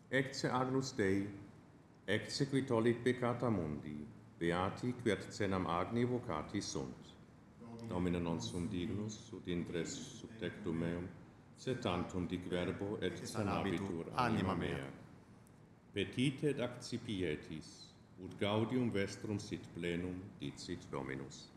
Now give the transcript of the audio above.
Ecce Agnus Dei, ecce qui tollit peccata mundi, beati qui ad cenam agni vocati sunt. Domine non sum dignus, ut intres sub tectum meum, sed tantum dic verbo et sanabitur anima mea. Petite et accipietis, ut gaudium vestrum sit plenum, dicit Dominus.